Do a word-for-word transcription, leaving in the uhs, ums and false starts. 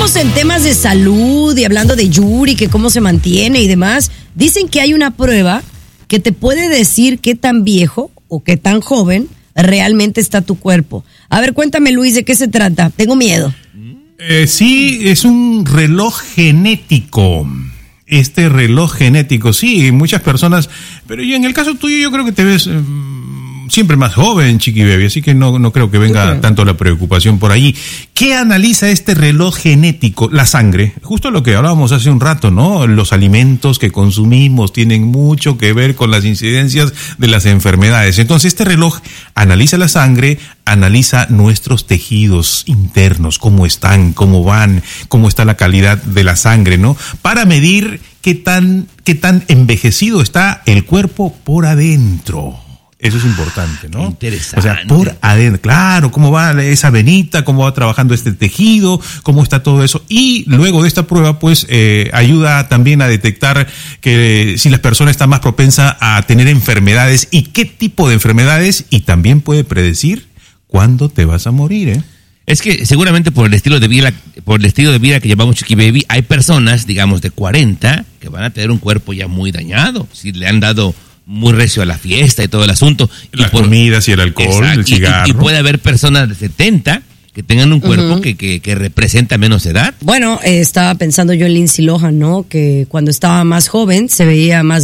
estamos en temas de salud y hablando de Yuri, que cómo se mantiene y demás, dicen que hay una prueba que te puede decir qué tan viejo o qué tan joven realmente está tu cuerpo. A ver, cuéntame, Luis, ¿de qué se trata? Tengo miedo. Eh, sí, es un reloj genético. Este reloj genético, sí, muchas personas, pero y en el caso tuyo yo creo que te ves eh, siempre más joven, Chiqui Baby, así que no, no creo que venga okay. tanto la preocupación por allí. ¿Qué analiza este reloj genético? La sangre, justo lo que hablábamos hace un rato, ¿no? Los alimentos que consumimos tienen mucho que ver con las incidencias de las enfermedades. Entonces este reloj analiza la sangre, analiza nuestros tejidos internos, cómo están, cómo van, cómo está la calidad de la sangre, ¿no? Para medir qué tan, qué tan envejecido está el cuerpo por adentro. Eso es importante, ¿no? Interesante. O sea, por adentro, claro, cómo va esa venita, cómo va trabajando este tejido, cómo está todo eso. Y luego de esta prueba, pues, eh, ayuda también a detectar que si la persona está más propensa a tener enfermedades y qué tipo de enfermedades, y también puede predecir cuándo te vas a morir, ¿eh? Es que seguramente por el estilo de vida, por el estilo de vida que llevamos, Chiqui Baby, hay personas, digamos, de cuarenta que van a tener un cuerpo ya muy dañado. Si le han dado muy recio a la fiesta y todo el asunto. Las y por, comidas y el alcohol, exacto, el cigarro. Y, y puede haber personas de setenta que tengan un cuerpo uh-huh. que, que, que representa menos edad. Bueno, eh, estaba pensando yo en Lindsay Lohan, ¿no? Que cuando estaba más joven se veía más